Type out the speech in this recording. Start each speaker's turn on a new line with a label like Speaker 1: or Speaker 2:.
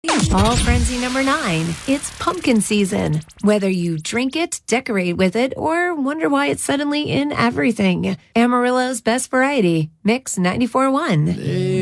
Speaker 1: Fall Frenzy number 9. It's pumpkin season. Whether you drink it, decorate with it, or wonder why it's suddenly in everything. Amarillo's best variety. Mix 94.1.